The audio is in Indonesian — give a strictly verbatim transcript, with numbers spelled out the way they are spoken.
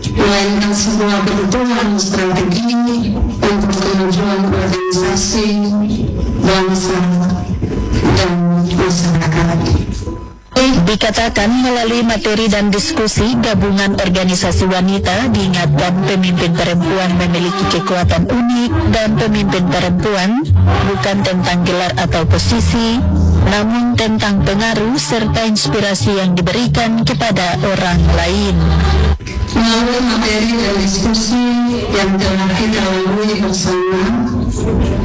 melainkan sebuah kebutuhan strategi untuk kemajuan organisasi, bangsa, dan masyarakat. Dikatakan melalui materi dan diskusi, gabungan organisasi wanita diingatkan pemimpin perempuan memiliki kekuatan unik, dan pemimpin perempuan bukan tentang gelar atau posisi, namun tentang pengaruh serta inspirasi yang diberikan kepada orang lain. Melalui materi dan diskusi yang telah kita lalui bersama,